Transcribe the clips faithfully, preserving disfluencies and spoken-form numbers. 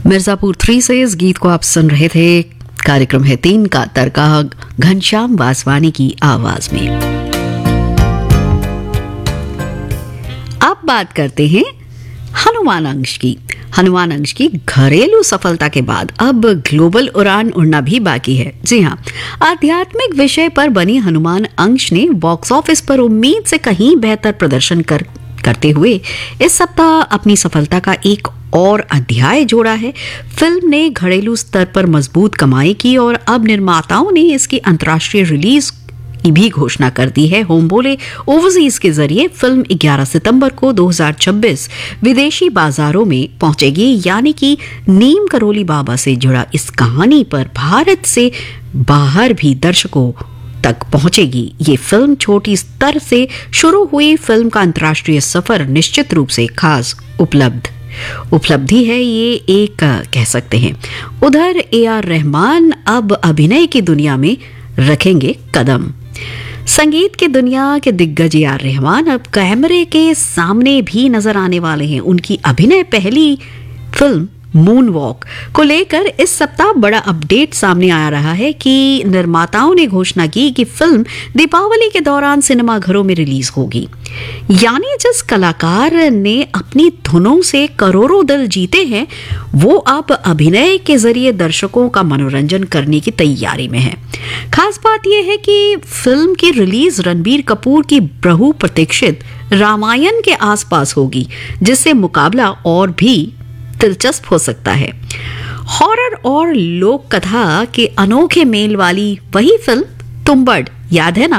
Mirzapur three से इस गीत को आप सुन रहे थे। कार्यक्रम है तीन का तड़का घनश्याम वासवानी की आवाज में। अब बात करते हैं हनुमान अंश की। हनुमान अंश की घरेलू सफलता के बाद अब ग्लोबल उड़ान उड़ना भी बाकी है। जी हाँ, आध्यात्मिक विषय पर बनी हनुमान अंश ने बॉक्स ऑफिस पर उम्मीद से कहीं बेहतर प्रदर्शन कर करते हुए इस सप्ताह अपनी सफलता का एक और अध्याय जोड़ा है। फिल्म ने घरेलू स्तर पर मजबूत कमाई की और अब निर्माताओं ने इसकी अंतर्राष्ट्रीय रिलीज की भी घोषणा कर दी है। होम बोले ओवरसीज के जरिए फिल्म ग्यारह सितंबर को दो हज़ार छब्बीस विदेशी बाजारों में पहुंचेगी, यानी कि नीम करोली बाबा से जुड़ा इस कहानी पर भारत से बाहर भी दर्शकों तक पहुंचेगी। ये फिल्म छोटी स्तर से शुरू हुई फिल्म का अंतर्राष्ट्रीय सफर निश्चित रूप से खास उपलब्ध उपलब्धि है, ये एक कह सकते हैं। उधर ए आर रहमान अब अभिनय की दुनिया में रखेंगे कदम। संगीत की दुनिया के दिग्गज ए आर रहमान अब कैमरे के सामने भी नजर आने वाले हैं। उनकी अभिनय पहली फिल्म मून वॉक को लेकर इस सप्ताह बड़ा अपडेट सामने आ रहा है कि निर्माताओं ने घोषणा की कि फिल्म दीपावली के दौरान सिनेमाघरों में रिलीज होगी। यानी जिस कलाकार ने अपनी धुनों से करोड़ों दिल जीते हैं, वो अब अभिनय के जरिए दर्शकों का मनोरंजन करने की तैयारी में है। खास बात यह है कि फिल्म की रिलीज रणबीर कपूर की बहु प्रतीक्षित रामायण के आसपास होगी, जिससे मुकाबला और भी दिलचस्प हो सकता है। हॉरर और लोक कथा के अनोखे मेल वाली वही फिल्म तुम्बड़, याद है ना?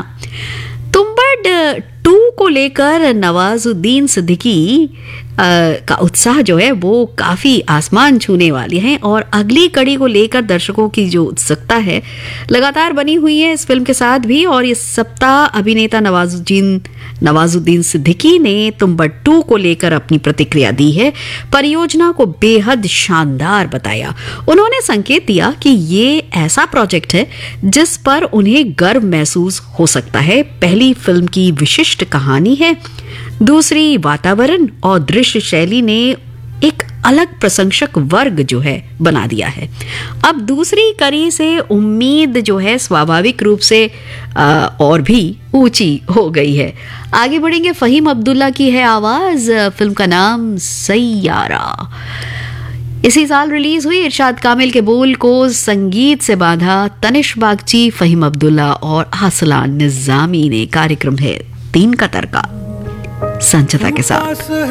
तुम्बड़ टू को लेकर नवाजुद्दीन सिद्दीकी का उत्साह जो है वो काफी आसमान छूने वाली है और अगली कड़ी को लेकर दर्शकों की जो उत्सुकता है लगातार बनी हुई है इस फिल्म के साथ भी। और इस सप्ताह अभिनेता नवाजुद्दीन नवाजुद्दीन सिद्दीकी ने तुम्बड़ टू को लेकर अपनी प्रतिक्रिया दी है। परियोजना को बेहद शानदार बताया। उन्होंने संकेत दिया कि ये ऐसा प्रोजेक्ट है जिस पर उन्हें गर्व महसूस हो सकता है। पहली फिल्म की विशिष्ट कहानी है, दूसरी वातावरण और दृश्य शैली ने एक अलग प्रशंसक वर्ग जो है बना दिया है। अब दूसरी कड़ी से उम्मीद जो है स्वाभाविक रूप से आ, और भी ऊंची हो गई है। आगे बढ़ेंगे। फहीम अब्दुल्ला की है आवाज, फिल्म का नाम सैयारा। इसी साल रिलीज हुई। इरशाद कामिल के बोल को संगीत से बांधा तनिष्क बागची, फहीम अब्दुल्ला और असलान निजामी ने। कार्यक्रम है तीन का तड़का संचिता के साथ।